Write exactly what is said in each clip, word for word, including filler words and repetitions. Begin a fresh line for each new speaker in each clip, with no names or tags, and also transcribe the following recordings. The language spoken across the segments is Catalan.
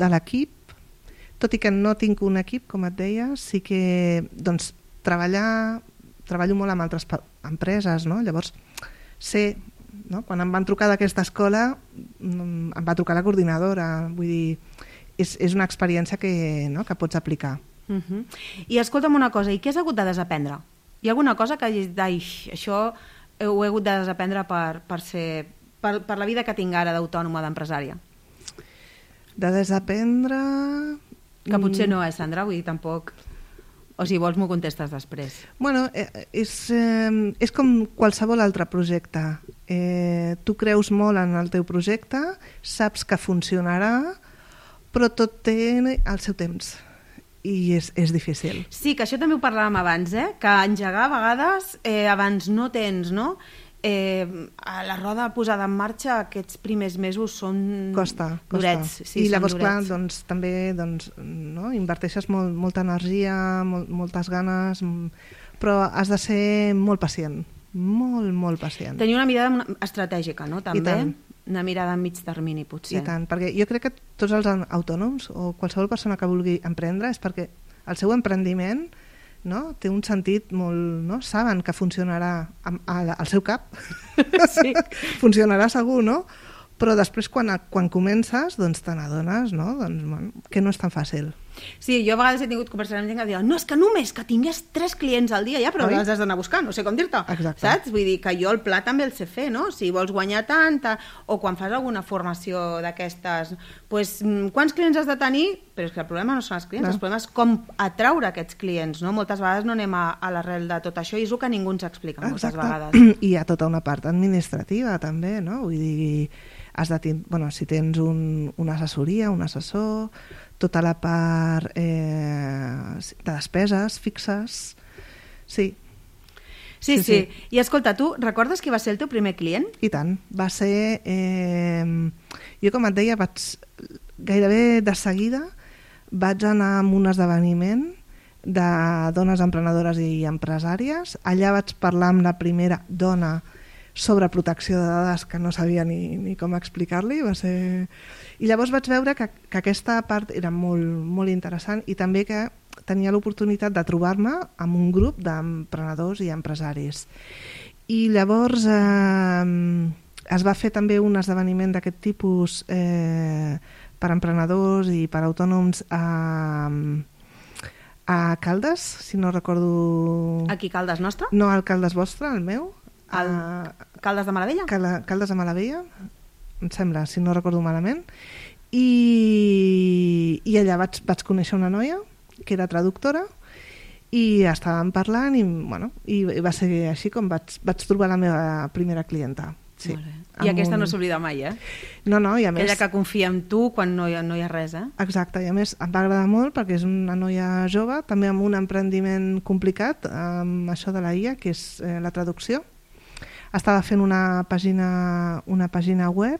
de l'equip, tot i que no tinc un equip, com et deia, sí que doncs, treballar, treballo molt amb altres empreses, no? Llavors sé, no? Quan em van trucar d'aquesta escola em va trucar la coordinadora, vull dir, és, és una experiència que, no? que pots aplicar.
Uh-huh. I escolta'm una cosa, i què has hagut de desaprendre? Hi ha alguna cosa que hagis dit, ai, això ho he hagut de desaprendre per, per, ser, per, per la vida que tinc ara d'autònoma, d'empresària?
De desaprendre...
Que potser no, eh, Sandra? Vull dir, tampoc... O si vols m'ho contestes després.
Bueno, eh, és, eh, és com qualsevol altre projecte. Eh, tu creus molt en el teu projecte, saps que funcionarà, però tot té el seu temps. I és, és difícil.
Sí, que això també ho parlàvem abans, eh? Que engegar a vegades, eh, abans no tens, no? Eh, a la roda posada en marxa aquests primers mesos són
costa, costa.
durets. Sí,
I llavors,
durets.
clar, doncs, també doncs, no? inverteixes molt, molta energia, molt, moltes ganes, però has de ser molt pacient, molt, molt pacient.
Tenir una mirada estratègica, no? També.
I tant.
Una mirada a mig termini, potser.
I tant, perquè jo crec que tots els autònoms o qualsevol persona que vulgui emprendre és perquè el seu emprendiment, no? Té un sentit molt... No? Saben que funcionarà al seu cap. Sí. Funcionarà segur, no? Però després, quan, quan comences, doncs te n'adones, no? Doncs, bueno, que no és tan fàcil.
Sí, jo a vegades he tingut conversacions amb gent que diuen no, és que només que tingués tres clients al dia ja, però els has d'anar a buscar, no sé com dir-te.
Exacte.
Saps? Vull dir que jo el pla també el sé fer, no? Si vols guanyar tant, o quan fas alguna formació d'aquestes, pues, quants clients has de tenir? Però és que el problema no són els clients, no. El problema és com atraure aquests clients, no? Moltes vegades no anem a, a l'arrel de tot això i és el que ningú ens explica moltes
Exacte.
Vegades.
I hi ha tota una part administrativa també, no? Vull dir, has de tenir, bueno, si tens un, una assessoria, un assessor, tota la part eh, de despeses fixes, sí.
Sí, sí, sí. I escolta, tu recordes qui va ser el teu primer client?
I tant, va ser... Eh, jo, com et deia, vaig, gairebé de seguida vaig anar a un esdeveniment de dones emprenedores i empresàries. Allà vaig parlar amb la primera dona sobre protecció de dades que no sabia ni, ni com explicar-li. Va ser... I llavors vaig veure que, que aquesta part era molt, molt interessant i també que tenia l'oportunitat de trobar-me amb un grup d'emprenedors i empresaris. I llavors eh, es va fer també un esdeveniment d'aquest tipus eh, per emprenedors i per autònoms a, a Caldes, si no recordo...
Aquí Caldes nostre?
No, al Caldes vostre, el meu.
El Caldes de Malavella?
Caldes de Malavella, em sembla, si no recordo malament. I, i allà vaig, vaig conèixer una noia que era traductora i estàvem parlant i, bueno, i va ser així com vaig, vaig trobar la meva primera clienta. Sí.
I aquesta un... no s'oblida mai, eh?
No, no, i a més...
Aquella que confia en tu quan no hi ha, no hi ha res, eh?
Exacte, i a més em va agradar molt perquè és una noia jove, també amb un emprendiment complicat, amb això de la I A, que és eh, la traducció. Estava fent una pàgina, una pàgina web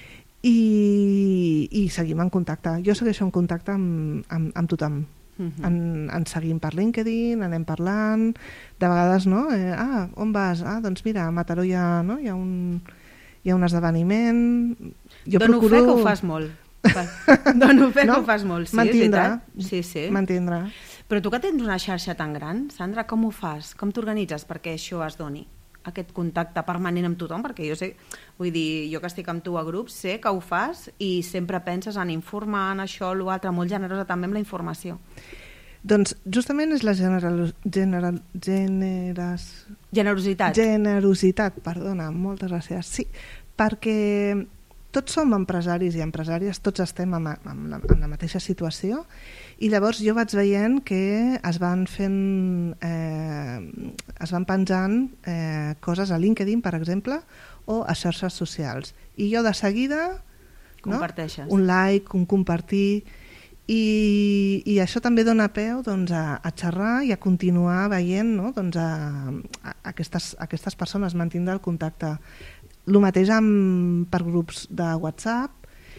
i, i seguim en contacte. Jo segueixo en contacte amb, amb, amb tothom. Uh-huh. En, en seguim per LinkedIn, anem parlant, de vegades, no? Eh, ah, on vas? Ah, doncs mira, a Mataró hi ha, no? hi ha, un, hi ha un esdeveniment... Jo
Dono
procuro...
fe que ho fas molt. Dono fe no? que ho fas molt, sí,
Mantindrà.
és veritat. Sí, sí.
Mantindrà.
Però tu que tens una xarxa tan gran, Sandra, com ho fas? Com t'organitzes perquè això es doni? Aquest contacte permanent amb tothom, perquè jo sé, vull dir, jo que estic amb tu a grups, sé que ho fas i sempre penses en informar, en això, l'altre, molt generosa també amb la informació.
Doncs justament és la general, general, generas,
generositat.
Generositat, perdona, moltes gràcies. Sí, perquè tots som empresaris i empresàries, tots estem en, en, la, en la mateixa situació i llavors jo vaig veient que es van fent, eh, es van penjant eh, coses a LinkedIn, per exemple, o a xarxes socials. I jo de seguida, no? Un like, un compartir, i, i això també dona peu doncs, a, a xerrar i a continuar veient, no? Doncs a, a aquestes, a aquestes persones, mantindre el contacte. El mateix amb, per grups de WhatsApp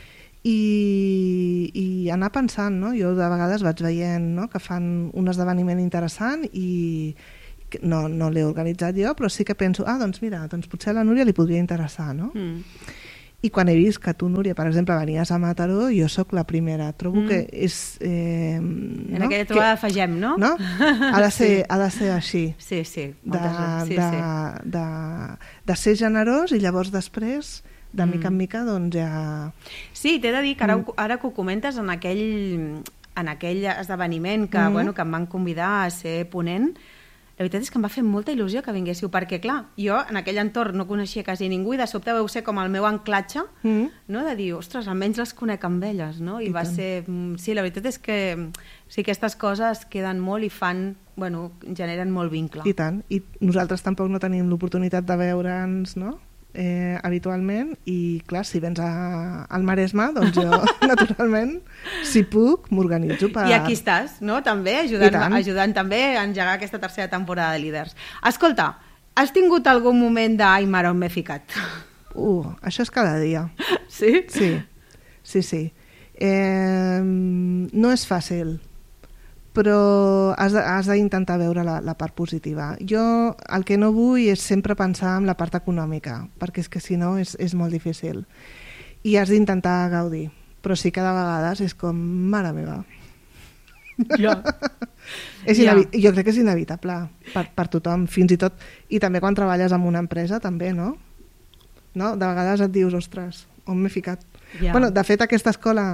i, i anar pensant, no? Jo de vegades vaig veient, no? Que fan un esdeveniment interessant i no, no l'he organitzat jo, però sí que penso, ah, doncs mira, doncs potser a la Núria li podria interessar, no? Mm. I quan he vist que tu, Núria, per exemple, venies a Mataró, jo sóc la primera. Trobo mm. que és... Eh,
en
no?
aquella trobada que, fagem, no?
no? Ha, de ser, sí. ha de ser així.
Sí, sí.
De,
sí,
de,
sí.
De, de ser generós i llavors després, de
mm.
mica en mica, doncs ja...
Sí, t'he de dir que ara, mm. ara que ho comentes en aquell, en aquell esdeveniment que, mm. bueno, que em van convidar a ser ponent, la veritat és que em va fer molta il·lusió que vinguéssiu, perquè, clar, jo en aquell entorn no coneixia quasi ningú i de sobte vau ser com el meu anclatge, mm. no? De dir, ostres, almenys les conec amb elles, no? I, I va tant. ser... Sí, la veritat és que sí, aquestes coses queden molt i fan... Bueno, generen molt vincle.
I tant. I nosaltres tampoc no tenim l'oportunitat de veure'ns, no?, eh, habitualment, i clar, si vens a, al Maresme, doncs jo, naturalment, si puc, m'organitzo per...
I aquí estàs, no?, també, ajudant, ajudant també a engegar aquesta tercera temporada de Líders. Escolta, has tingut algun moment d'ai, mare, on m'he ficat?
Uh, això és cada dia.
Sí?
Sí, sí, sí. Eh, no és fàcil, però has de, has d'intentar veure la, la part positiva. Jo el que no vull és sempre pensar en la part econòmica, perquè és que si no és, és molt difícil. I has d'intentar gaudir, però sí cada vegada és com, mare meva.
Ja.
és ja. Jo crec que és inevitable per, per tothom, fins i tot, i també quan treballes en una empresa també, no? No? De vegades et dius, ostres, on m'he ficat? Ja. Bueno, de fet, aquesta escola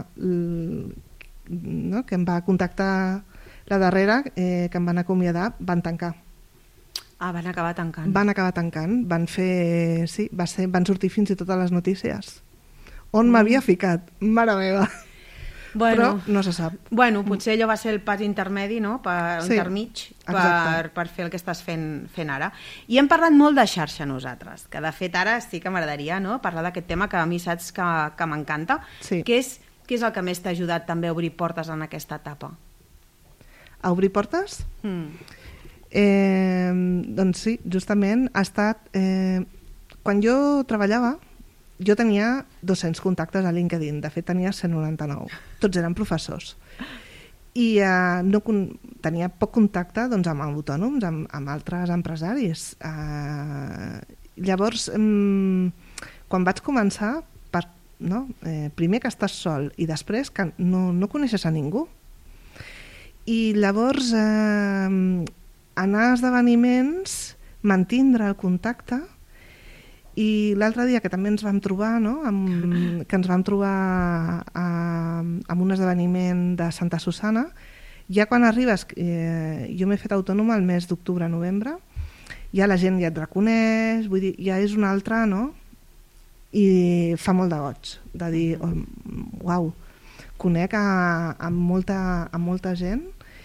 no, que em va contactar la darrera, eh, que em van acomiadar, van tancar.
Ah, van acabar tancant.
Van acabar tancant. Van fer... Sí, va ser, van sortir fins i tot a les notícies. On mm. m'havia ficat? Mare meva.
Bueno,
però no se sap.
Bueno, potser allò va ser el pas intermedi, no?, per,
sí,
intermig per, per fer el que estàs fent, fent ara. I hem parlat molt de xarxa nosaltres, que de fet ara sí que m'agradaria, no?, parlar d'aquest tema que a mi saps que, que m'encanta,
sí.
que és, què és el que més t'ha ajudat també a obrir portes en aquesta etapa?
A obrir portes?
Mm.
Eh, doncs sí, justament ha estat... Eh, quan jo treballava, jo tenia dos-cents contactes a LinkedIn, de fet tenia cent noranta-nou, tots eren professors. I eh, no, tenia poc contacte doncs, amb autònoms, amb, amb altres empresaris. Eh, llavors, eh, quan vaig començar, per, no, eh, primer que estàs sol i després que no, no coneixes a ningú. I llavors eh, anar a esdeveniments, mantindre el contacte. I l'altre dia que també ens vam trobar, no? Amb, que ens vam trobar a, a un esdeveniment de Santa Susana, ja quan arribes, eh, jo m'he fet autònoma el mes d'octubre-novembre, ja la gent ja et reconeix, vull dir, ja és una altra, no? I fa molt de goig, de dir, oh, uau, conec a, a, molta, a molta gent,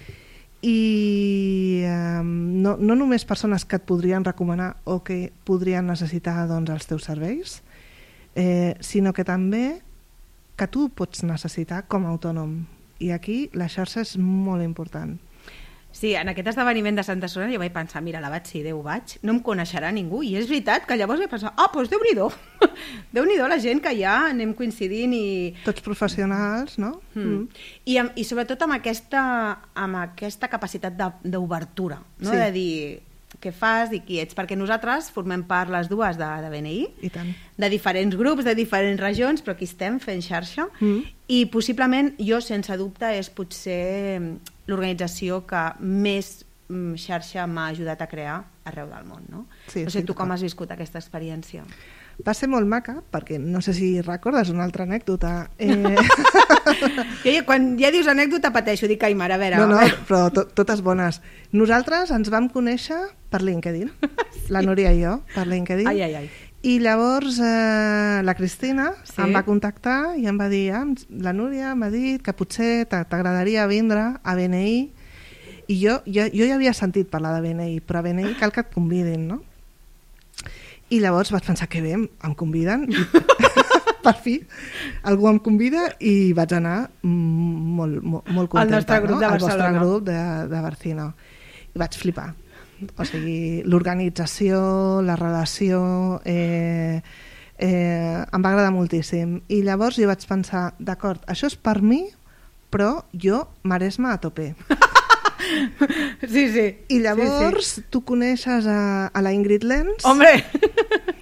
i eh, no, no només persones que et podrien recomanar o que podrien necessitar doncs, els teus serveis, eh, sinó que també que tu pots necessitar com a autònom. I aquí la xarxa és molt important.
Sí, en aquest esdeveniment de Santa Susana jo vaig pensar, mira, la vaig, sí, Déu vaig, no em coneixerà ningú, i és veritat que llavors vaig pensar, ah, doncs Déu-n'hi-do, Déu-n'hi-do la gent que ja anem coincidint i...
Tots professionals, no?
Mm. Mm. I, amb, I sobretot amb aquesta, amb aquesta capacitat d'obertura, no? Sí. De dir què fas i qui ets, perquè nosaltres formem part les dues de, de B N I,
I tant.
De diferents grups, de diferents regions, però aquí estem fent xarxa, mm. i possiblement jo, sense dubte, és potser l'organització que més xarxa m'ha ajudat a crear arreu del món, no?
Sí,
no sé
sí,
tu com has viscut aquesta experiència.
Va ser molt maca, perquè no sé si recordes una altra anècdota. Eh...
jo, quan ja dius anècdota pateixo, dic, ai, mare, a veure...
No, no, però to totes bones. Nosaltres ens vam conèixer per LinkedIn, sí. La Núria i jo, per LinkedIn.
Ai, ai, ai.
I llavors eh, la Cristina sí. em va contactar i em va dir, ah, la Núria m'ha dit que potser t'agradaria vindre a B N I, i jo, jo, jo ja havia sentit parlar de B N I, però a B N I cal que et convidin, no? I llavors vaig pensar que bé, em conviden, i per fi algú em convida i vaig anar molt, molt, molt contenta.
Al nostre grup, no? De Barcelona.
Al vostre grup de, de Barcino. I vaig flipar. O sigui, l'organització, la relació, eh, eh, em va agradar moltíssim. I llavors jo vaig pensar, d'acord, això és per mi, però jo Maresme a tope.
Sí, sí.
I llavors sí, sí. Tu coneixes a, a la Ingrid Lenz.
Hombre!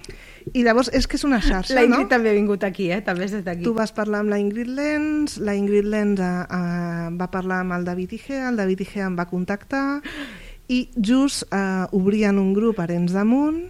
I llavors és que és una xarxa,
la Ingrid
no?
també ha vingut aquí, eh? També és des d'aquí.
Tu vas parlar amb la Ingrid Lenz, la Ingrid Lenz uh, uh, va parlar amb el David Igea, el David Igea em va contactar i just uh, obrien un grup a Arenys de Munt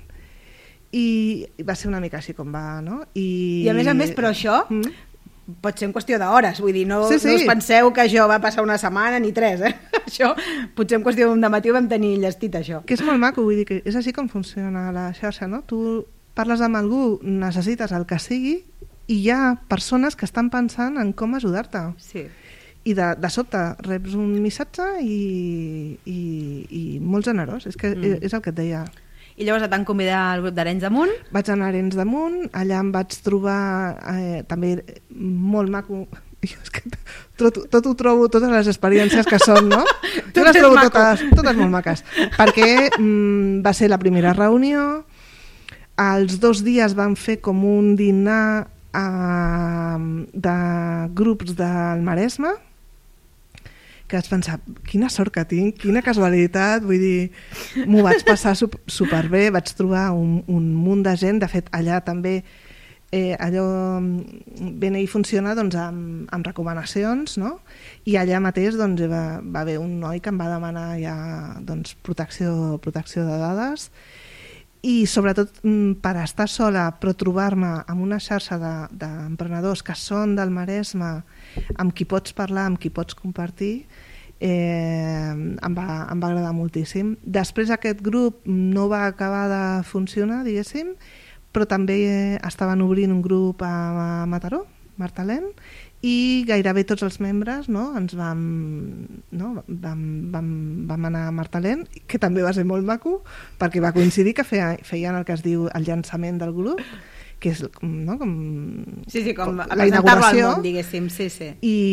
i va ser una mica així com va, no? I,
I a més a més, però això mm? pot ser en qüestió d'hores, vull dir, no,
sí, sí.
no us penseu que això va passar una setmana ni tres, eh? Això potser en qüestió d'un dematí ho vam tenir llestit, això.
Que és molt maco, vull dir que és així com funciona la xarxa, no? Tu parles amb algú, necessites el que sigui i hi ha persones que estan pensant en com ajudar-te.
Sí.
I de, de sobte reps un missatge i, i, i molt generós, és que mm. és el que et deia.
I llavors et van convidar al grup d'Arenys de Munt?
Vaig anar a Arenys de Munt, allà em vaig trobar eh, també molt maco. Jo és que tot, tot ho trobo, totes les experiències que són, no? Jo les trobo totes, totes molt maques. Perquè mm, va ser la primera reunió, als dos dies vam fer com un dinar eh, de grups del Maresme, que vaig pensar, quina sort que tinc, quina casualitat, vull dir, m'ho vaig passar superbé, vaig trobar un, un munt de gent, de fet allà també eh, allò B N I funciona doncs, amb, amb recomanacions, no? I allà mateix doncs, va, va haver un noi que em va demanar ja doncs, protecció, protecció de dades i sobretot per estar sola però trobar-me amb una xarxa d'emprenedors de, que són del Maresme, amb qui pots parlar, amb qui pots compartir, eh, em, va, em va agradar moltíssim. Després aquest grup no va acabar de funcionar, diguéssim, però també estaven obrint un grup a Mataró, Martalent, i gairebé tots els membres, no, ens vam, no, vam, vam, vam anar a Martalent, que també va ser molt maco perquè va coincidir que feia, feien el que es diu el llançament del grup, que és no, com,
sí, sí, com,
com la inauguració
al món, diguéssim, sí, sí.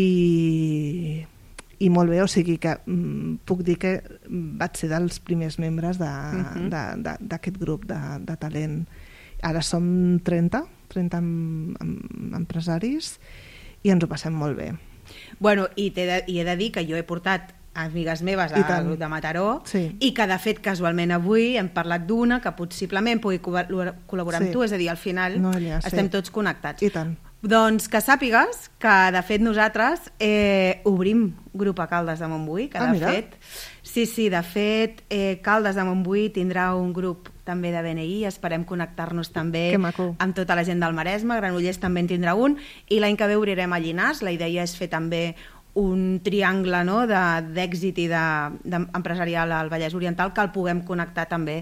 I, i molt bé, o sigui que mm, puc dir que vaig ser dels primers membres d'aquest de, de, de, de, grup de, de talent. Ara som trenta, trenta em, em, empresaris i ens ho passem molt bé.
Bueno, i, de, i he de dir que jo he portat amigues meves al grup de Mataró
sí.
i que de fet casualment avui hem parlat d'una que possiblement pugui col·laborar amb
sí.
tu, és a dir, al final
no, ja,
estem
sí.
tots connectats.
I tant.
Doncs que sàpigues que de fet nosaltres eh, obrim grup a Caldes de Montbui, que
ah,
de
mira.
fet sí, sí, de fet eh, Caldes de Montbui tindrà un grup també de B N I, esperem connectar-nos també amb tota la gent del Maresme, Granollers també en tindrà un, i l'any que ve obrirem a Llinars, la idea és fer també un triangle no, d'èxit i de, de, empresarial al Vallès Oriental que el puguem connectar també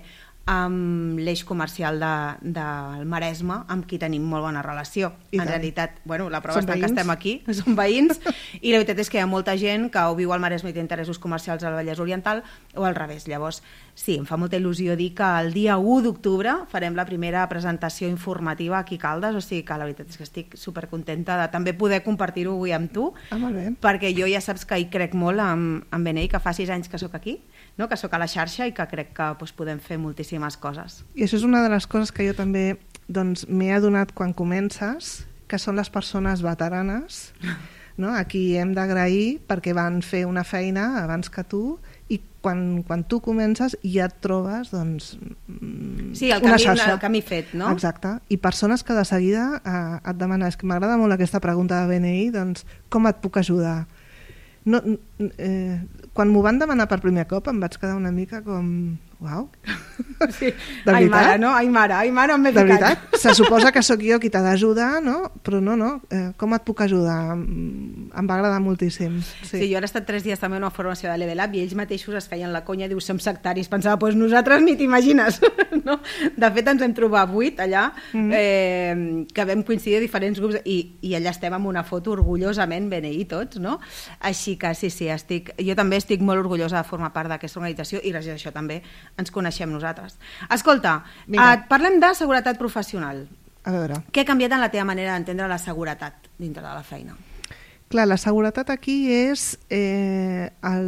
amb l'eix comercial de, del Maresme, amb qui tenim molt bona relació. I en tant. Realitat, bueno, la prova està que estem aquí, som veïns, i la veritat és que hi ha molta gent que o viu al Maresme i té interessos comercials al Vallès Oriental o al revés. Llavors, sí, em fa molta il·lusió dir que el dia u d'octubre farem la primera presentació informativa aquí a Caldes, o sigui que la veritat és que estic supercontenta de també poder compartir-ho avui amb tu,
ah, molt bé.
Perquè jo ja saps que hi crec molt amb, amb B N I, que fa sis anys que sóc aquí, no? Que sóc a la xarxa i que crec que doncs, podem fer moltíssimes coses.
I això és una de les coses que jo també doncs, m'he adonat quan comences, que són les persones veteranes, no? A qui hem d'agrair perquè van fer una feina abans que tu i quan, quan tu comences ja et trobes doncs,
sí, el
una
camí,
xarxa.
El camí fet, no?
Exacte. I persones que de seguida eh, et demanen, és que m'agrada molt aquesta pregunta de B N I, doncs com et puc ajudar? No, eh, quan m'ho van demanar per primer cop em vaig quedar una mica com... Uau!
Sí. Ai mare, no? Ai mare, ai mare, m'he ficat.
De veritat, se suposa que sóc jo qui t'ha d'ajudar, no? Però no, no, eh, com et puc ajudar? Em va agradar moltíssim. Sí,
sí jo ara he estat tres dies també en una formació de Level Up i ells mateixos es feien la conya, diu, som sectaris. Pensava, doncs nosaltres ni t'imagines, no? De fet, ens vam trobar vuit allà, mm-hmm. eh, que vam coincidir a diferents grups i, i allà estem amb una foto orgullosament B N I tots, no? Així que sí, sí, estic, jo també estic molt orgullosa de formar part d'aquesta organització i gràcies a això també ens coneixem nosaltres. Escolta, et parlem de seguretat professional.
A veure.
Què ha canviat en la teva manera d'entendre la seguretat dintre de la feina?
Clar, la seguretat aquí és eh, el...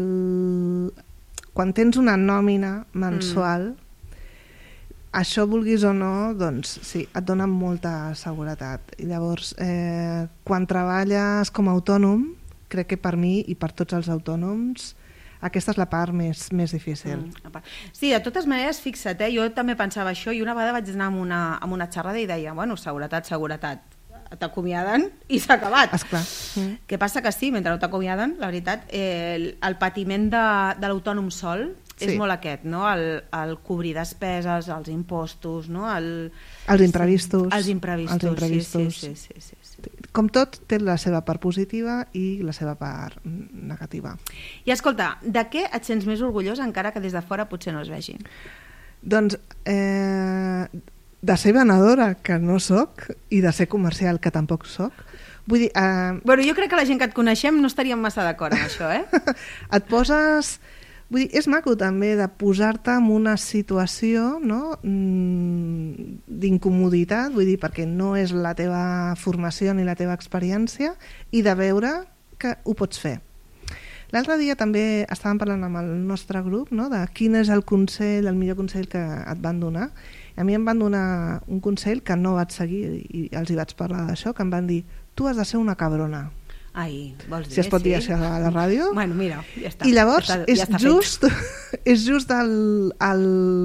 quan tens una nòmina mensual, mm. això vulguis o no, doncs sí, et dona molta seguretat. I llavors, eh, quan treballes com a autònom, crec que per mi i per tots els autònoms Aquesta és la part més, més difícil.
Mm. Sí, de totes maneres, fixa't, eh? Jo també pensava això i una vegada vaig anar amb una, amb una xerrada i deia, bueno, seguretat, seguretat, t'acomiaden i s'ha acabat.
Esclar. Mm.
Què passa que sí, mentre no t'acomiaden, la veritat, eh, el, el patiment de, de l'autònom sol és
Sí.
molt aquest, no? El, el cobrir despeses, els impostos, no? El,
Els imprevistos.
Els imprevistos,
els imprevistos.
Sí, sí, sí, sí, sí.
Com tot, té la seva part positiva i la seva part negativa.
I escolta, de què et sents més orgullós encara que des de fora potser no es vegi?
Doncs eh, de ser venedora, que no soc, i de ser comercial, que tampoc soc. Vull dir... Eh,
Bueno, jo crec que la gent que et coneixem no estaríem massa d'acord amb això, eh?
et poses... Vull dir, és maco també de posar-te en una situació, no? mm, d'incomoditat, vull dir, perquè no és la teva formació ni la teva experiència, i de veure que ho pots fer. L'altre dia també estàvem parlant amb el nostre grup, no? De quin és el consell, el millor consell que et van donar. A mi em van donar un consell que no vaig seguir i els hi vaig parlar d'això, que em van dir, tu has de ser una cabrona.
Ai, vols dir,
Si es pot dir
sí?
això a la ràdio.
Bueno, mira, ja està.
I llavors
ja està,
és,
ja està
just, és just el, el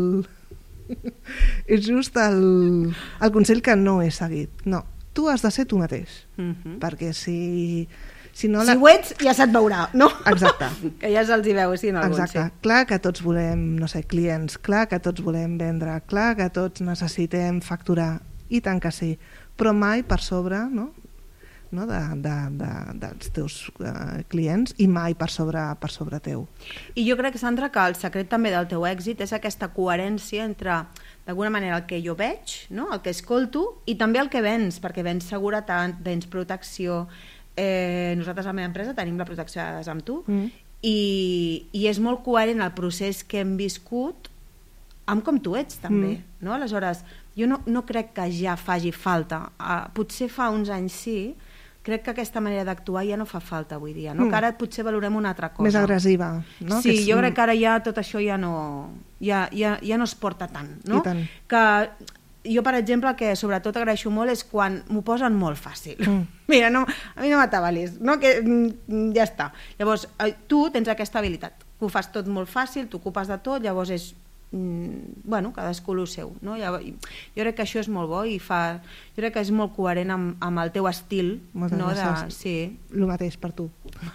és just el, el consell que no he seguit. No, tu has de ser tu mateix.
Uh -huh.
Perquè si... Si, no
si
la...
ho ets, ja se't veurà, no?
Exacte.
Que ja se'ls hi veu, sí, en algun,
Exacte.
sí.
Clar que tots volem, no sé, clients, clar que tots volem vendre, clar que tots necessitem facturar, i tant que sí, però mai per sobre, no? No? De, de, de, dels teus uh, clients, i mai per sobre, per sobre teu.
I jo crec, Sandra, que el secret també del teu èxit és aquesta coherència entre, d'alguna manera, el que jo veig, no? El que escolto, i també el que vens, perquè vens seguretat, vens protecció. Eh, nosaltres a la meva empresa tenim la protecció de dades amb tu, mm. i, i és molt coherent el procés que hem viscut amb com tu ets també, mm. no? Aleshores, jo no, no crec que ja faci falta, uh, potser fa uns anys sí, crec que aquesta manera d'actuar ja no fa falta avui dia, no? Mm. Que ara potser valorem una altra cosa.
Més agressiva, no?
Sí,
que és...
jo crec que ara ja tot això ja no, ja, ja, ja no es porta tant, no?
I tant.
Que jo, per exemple, que sobretot agraeixo molt és quan m'ho posen molt fàcil. Mm. Mira, no, a mi no m'atabalis, no? Que mm, ja està. Llavors, tu tens aquesta habilitat, ho fas tot molt fàcil, t'ocupes de tot, llavors és, mm, bueno, cadascú el seu, no? Jo crec que això és molt bo i fa, jo crec que és molt coherent amb, amb el teu estil,
moltes
no?
gràcies.
De, sí.
El mateix per tu.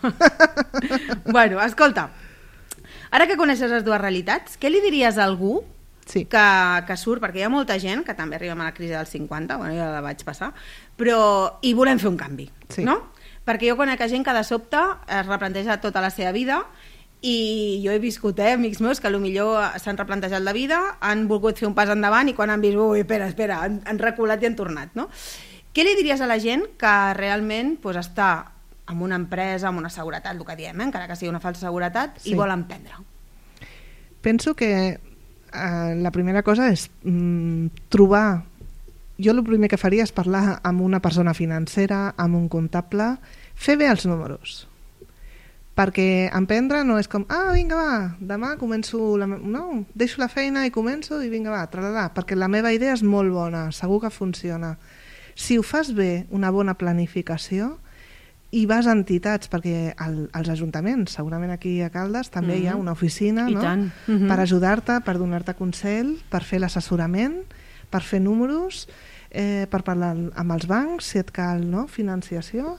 Bueno, escolta, ara que coneixes les dues realitats, què li diries a algú
sí.
que, que surt, perquè hi ha molta gent que també arribem a la crisi dels cinquanta, bueno, ja la vaig passar, però i volem fer un canvi,
sí.
no? Perquè jo conec gent que de sobte es replanteja tota la seva vida, i jo he viscut, eh, amics meus que potser s'han replantejat la vida, han volgut fer un pas endavant i quan han vist, ui, espera, espera, han, han reculat i han tornat, no? Què li diries a la gent que realment pues, està en una empresa, amb una seguretat, el que diem, eh, encara que sigui una falsa seguretat, sí. i vol emprendre?
Penso que eh, la primera cosa és mm, trobar... Jo el primer que faria és parlar amb una persona financera, amb un comptable, fer bé els números. Perquè emprendre no és com, ah, vinga, va, demà començo... La... No, deixo la feina i començo i vinga, va, tralala, perquè la meva idea és molt bona, segur que funciona. Si ho fas bé, una bona planificació, i vas a entitats, perquè el, els ajuntaments, segurament aquí a Caldes, també mm-hmm. hi ha una oficina,
I
no?
tant. Mm-hmm.
Per ajudar-te, per donar-te consell, per fer l'assessorament, per fer números, eh, per parlar amb els bancs, si et cal, no? Financiació,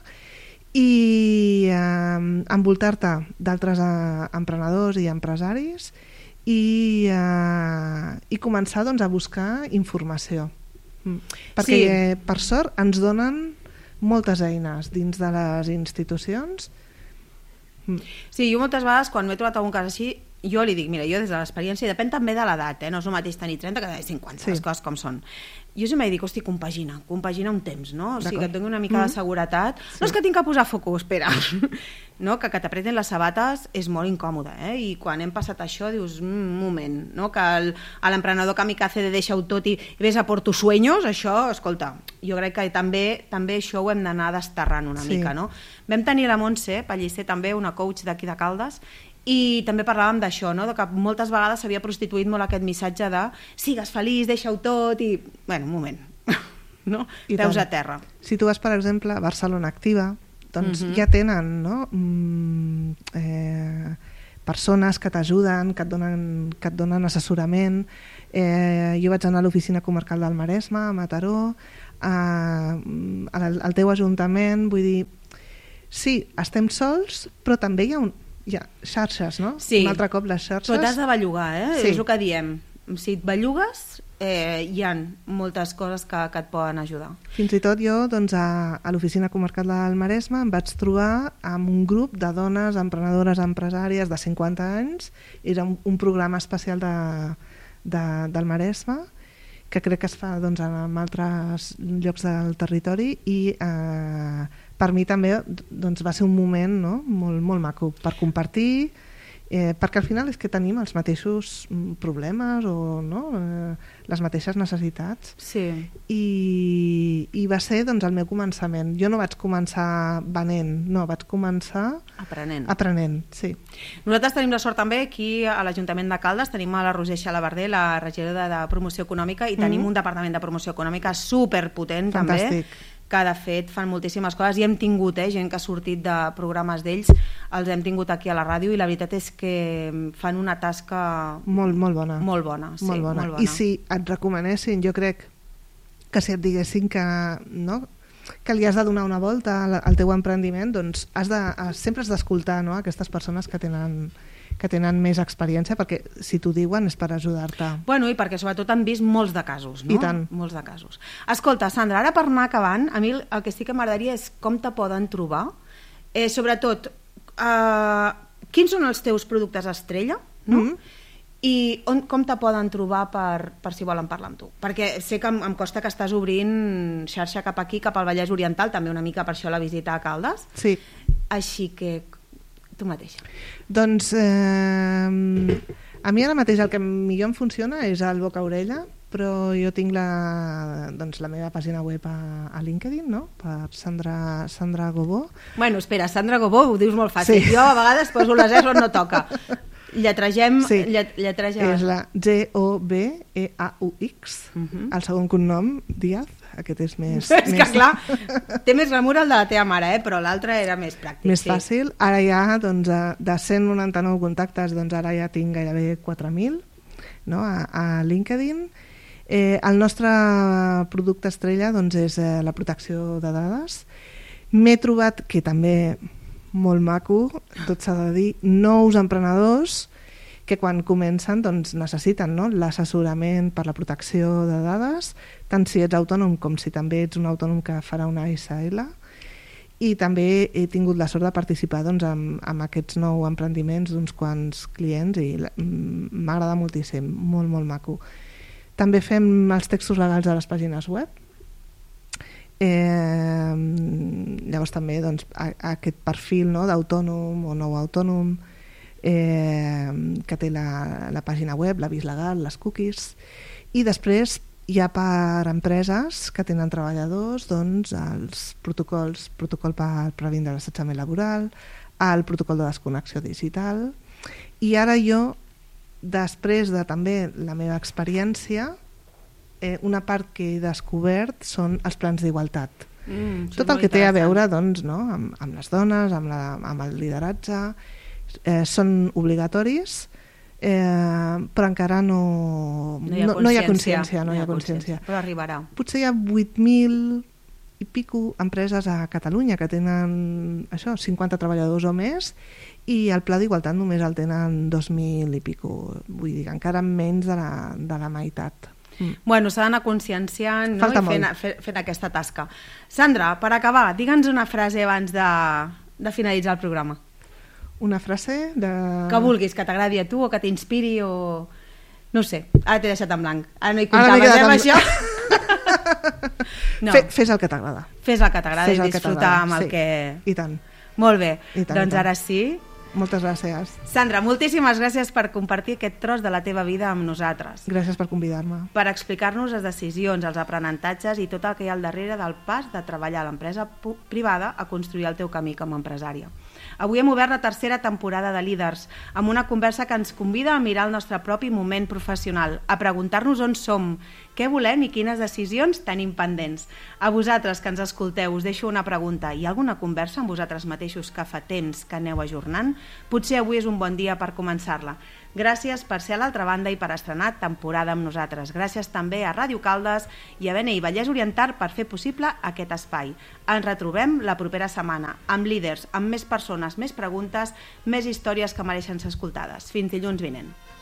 i eh, envoltar-te d'altres eh, emprenedors i empresaris i, eh, i començar doncs, a buscar informació. Mm. Perquè,
sí.
eh, per sort, ens donen moltes eines dins de les institucions. Mm.
Sí, jo moltes vegades, quan m'he trobat algun cas així, jo li dic, mira, jo des de l'experiència, depèn també de l'edat, eh? No és el mateix tenir trenta que tenir cinquanta, sí. Les coses com són. Jo sempre dic, hosti, compagina, compagina un temps, no? O sigui, que et doni una mica mm. de seguretat. Sí. No és que tinc que posar focus, espera. No? Que, que t'apreten les sabates és molt incòmode, eh? I quan hem passat això dius, un moment, no? Que el, l'emprenedor kamikaze de deixa-ho tot i, i ves a por tus sueños, això, escolta, jo crec que també també això ho hem d'anar desterrant una sí. mica, no? Vam tenir la Montse Pellicer, també una coach d'aquí de Caldes, i també parlàvem d'això, no? De que moltes vegades s'havia prostituït molt aquest missatge de sigues feliç, deixa-ho tot i... Bueno, un moment, no? I peus tant. A terra.
Si tu vas, per exemple, a Barcelona Activa, doncs mm-hmm. ja tenen, no? Mm, eh, persones que t'ajuden, que et donen, que et donen assessorament. Eh, jo vaig anar a l'oficina comarcal del Maresme, a Mataró, a, al, al teu ajuntament, vull dir, sí, estem sols, però també hi ha, un, hi ha xarxes, no?
Sí.
Un altre cop les xarxes...
Però t'has de bellugar, eh?
Sí.
És el que diem. Si et bellugues, eh, hi ha moltes coses que, que et poden ajudar.
Fins i tot jo, doncs, a, a l'oficina comarcal del Maresme em vaig trobar amb un grup de dones emprenedores empresàries de cinquanta anys. Era un, un programa especial de, de, del Maresme, que crec que es fa, doncs, en altres llocs del territori, i eh, per mi també, doncs, va ser un moment, no?, molt, molt maco per compartir, eh, perquè al final és que tenim els mateixos problemes o no? eh, les mateixes necessitats.
Sí.
I, i va ser, doncs, el meu començament. Jo no vaig començar venent, no, vaig començar
aprenent.
aprenent, sí.
Nosaltres tenim la sort també aquí a l'Ajuntament de Caldes, tenim a la Roser Xalabarder, la regidora de Promoció Econòmica, i tenim mm. un departament de promoció econòmica superpotent.
Fantàstic.
També, que de fet fan moltíssimes coses, i hem tingut eh, gent que ha sortit de programes d'ells, els hem tingut aquí a la ràdio, i la veritat és que fan una tasca
molt, molt bona.
Molt bona, sí,
molt bona.
molt bona.
I si et recomanessin, jo crec que si et diguessin que, no, que li has de donar una volta al, al teu emprendiment, doncs has de, sempre has d'escoltar, no, aquestes persones que tenen, que tenen més experiència, perquè si t'ho diuen és per ajudar-te.
Bueno, i perquè sobretot han vist molts de casos, no?
I tant.
Molts de casos. Escolta, Sandra, ara per anar acabant, a mi el que sí que m'agradaria és com te poden trobar, eh, sobretot, eh, quins són els teus productes estrella, no? Mm. I on, com te poden trobar per, per si volen parlar amb tu? Perquè sé que em, em costa que estàs obrint xarxa cap aquí, cap al Vallès Oriental, també una mica per això la visita a Caldes.
Sí.
Així que tu mateixa.
Doncs eh, a mi ara mateix el que millor em funciona és el boca-orella, però jo tinc la, doncs, la meva pàgina web a, a LinkedIn, no? Per Sandra, Sandra Gobó.
Bueno, espera, Sandra Gobó ho dius molt fàcil. Sí. Jo a vegades poso les es on no toca. Lletregem,
sí.
llet, lletregem.
És la G O B E A U X, uh-huh. El segon cognom, Díaz, aquest és més...
És
més...
que clar, té més glamour el de la teva mare, eh? Però l'altre era més pràctic.
Més
sí.
fàcil. Ara ja, doncs, de cent noranta-nou contactes, doncs ara ja tinc gairebé quatre mil, no? a, a LinkedIn. Eh, el nostre producte estrella, doncs, és eh, la protecció de dades. M'he trobat, que també molt maco, tot s'ha de dir, nous emprenedors que quan comencen doncs, necessiten, no?, l'assessorament per la protecció de dades, tant si ets autònom com si també ets un autònom que farà una S L. I també he tingut la sort de participar, doncs, amb, amb aquests nous emprendiments d'uns quants clients, i m'agrada moltíssim, molt, molt maco. També fem els textos legals de les pàgines web. Eh, llavors també, doncs, a, a aquest perfil, no?, d'autònom o nou autònom, eh, que té la, la pàgina web, l'avís legal, les cookies. I després hi ha per empreses que tenen treballadors, doncs, els protocols, protocol per previndre l'assetjament laboral, el protocol de desconnexió digital. I ara jo, després de també la meva experiència, eh, una part que he descobert són els plans d'igualtat. Mm, tot el que té a veure, doncs, no, amb, amb les dones, amb, la, amb el lideratge, eh, són obligatoris, eh, però encara no,
no hi ha consciència. No hi ha
consciència, no hi ha consciència.
Però arribarà.
Potser hi ha vuit mil i pico empreses a Catalunya que tenen això, cinquanta treballadors o més, i el pla d'igualtat només el tenen dos mil i pico, vull dir, encara menys de la, de la meitat.
Mm. Bueno, s'ha d'anar conscienciant, no?
Falta
I fent, fent, fent aquesta tasca. Sandra, per acabar, digue'ns una frase abans de, de finalitzar el programa.
Una frase de...
Que vulguis, que t'agradi a tu o que t'inspiri o... No sé, ara t'he deixat en blanc. Ara no hi comptaves, eh, amb això?
No. Fes el que t'agrada.
Fes el que t'agrada i disfrutar amb el
sí.
que...
I tant.
Molt bé,
I tant,
doncs
i tant.
ara sí...
Moltes gràcies.
Sandra, moltíssimes gràcies per compartir aquest tros de la teva vida amb nosaltres.
Gràcies per convidar-me.
Per explicar-nos les decisions, els aprenentatges i tot el que hi ha al darrere del pas de treballar a l'empresa privada a construir el teu camí com a empresària. Avui hem obert la tercera temporada de Líders, amb una conversa que ens convida a mirar el nostre propi moment professional, a preguntar-nos on som, què volem i quines decisions tenim pendents. A vosaltres que ens escolteu us deixo una pregunta. Hi ha alguna conversa amb vosaltres mateixos que fa temps que aneu ajornant? potser avui és un bon dia per començar-la. Gràcies per ser a l'altra banda i per estrenar temporada amb nosaltres. Gràcies també a Ràdio Caldes i a B N I Vallès Oriental per fer possible aquest espai. Ens retrobem la propera setmana, amb líders, amb més persones, més preguntes, més històries que mereixen ser escoltades. Fins dilluns vinent.